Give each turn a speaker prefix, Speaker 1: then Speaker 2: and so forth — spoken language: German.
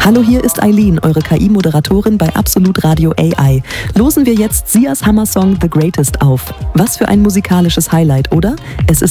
Speaker 1: Hallo, hier ist Eileen, eure KI-Moderatorin bei Absolut Radio AI. Losen wir jetzt Sias Hammersong The Greatest auf. Was für ein musikalisches Highlight, oder? Es ist